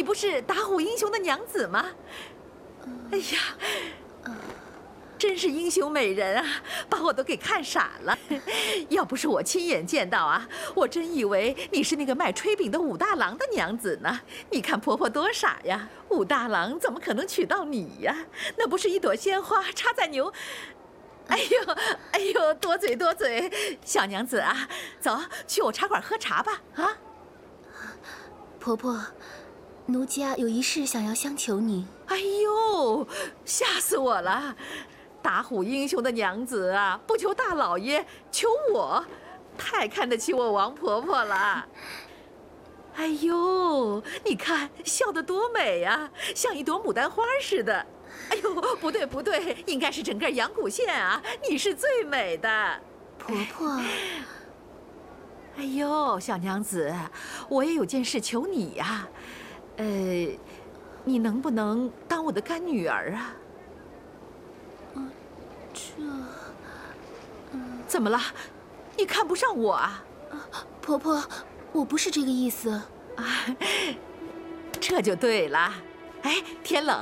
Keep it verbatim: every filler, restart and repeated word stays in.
不是打虎英雄的娘子吗？哎呀，真是英雄美人啊，把我都给看傻了。要不是我亲眼见到啊，我真以为你是那个卖炊饼的武大郎的娘子呢。你看婆婆多傻呀，武大郎怎么可能娶到你呀？那不是一朵鲜花插在牛……哎呦，哎呦，多嘴多嘴，小娘子啊，走去我茶馆喝茶吧。啊， 婆婆，奴家有一事想要相求你。 哎呦，吓死我了！打虎英雄的娘子啊，不求大老爷，求我，太看得起我王婆婆了。哎呦，你看笑得多美呀，像一朵牡丹花似的。哎呦，不对不对，应该是整个阳谷县啊，你是最美的。 婆婆， 哎呦，小娘子，我也有件事求你呀，呃，你能不能当我的干女儿啊？ 嗯，这……嗯， 怎么了？你看不上我啊？ 婆婆，我不是这个意思。 啊，这就对了。哎，天冷。